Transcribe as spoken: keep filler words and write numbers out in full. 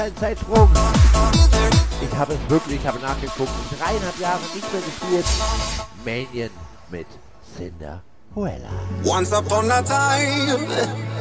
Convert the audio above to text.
Ein Zeitsprung. Ich habe es wirklich, ich habe nachgeguckt, dreieinhalb Jahre nicht mehr gespielt. Manian mit Cinderella. Once upon a time